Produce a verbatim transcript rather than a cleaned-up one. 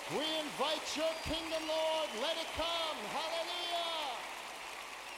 We invite your kingdom, Lord. Let it come.